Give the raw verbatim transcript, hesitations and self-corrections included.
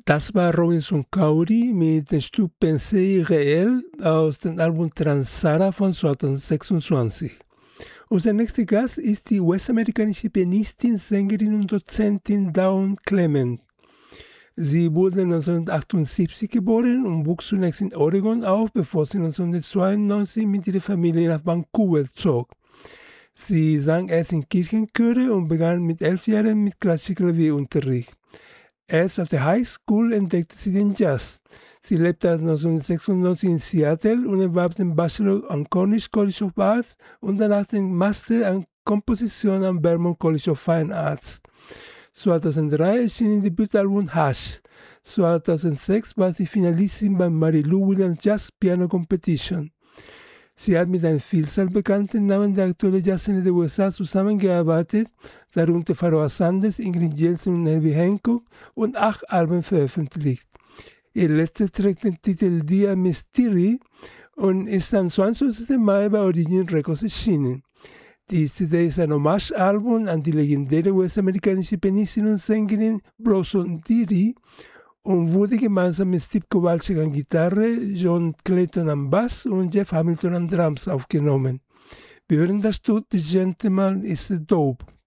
Das war Robinson Cowdery mit dem Stück Pensée Réel aus dem Album Transara von zweitausendsechsundzwanzig. Unser nächster Gast ist die US-amerikanische Pianistin, Sängerin und Dozentin Dawn Clement. Sie wurde neunzehnhundertachtundsiebzig geboren und wuchs zunächst in Oregon auf, bevor sie neunzehnhundertzweiundneunzig mit ihrer Familie nach Vancouver zog. Sie sang erst in Kirchenchöre und begann mit elf Jahren mit klassischem Klavierunterricht. Erst auf der High School entdeckte sie den Jazz. Sie lebte neunzehnhundertsechsundneunzig in Seattle und erwarb den Bachelor am Cornish College of Arts und danach den Master an Komposition am Vermont College of Fine Arts. zweitausenddrei erschien ihr Debütalbum Hush. zweitausendsechs war sie Finalistin beim Mary Lou Williams Jazz Piano Competition. Sie hat mit einer Vielzahl bekannten Namen der aktuellen Jazzszene der U S A zusammengearbeitet, darunter Pharoah Sanders, Ingrid Jensen und Herbie Hancock, und acht Alben veröffentlicht. Ihr letztes trägt den Titel Dia Mystery und ist am zwanzigsten Mai bei Origin Records erschienen. Die C D ist ein Hommage-Album an die legendäre U S-amerikanische Pianistin und Sängerin Blossom Dearie und wurde gemeinsam mit Steve Kowalczyk an Gitarre, John Clayton am Bass und Jeff Hamilton an Drums aufgenommen. Wir hören das Stück The Gentleman is a Dope.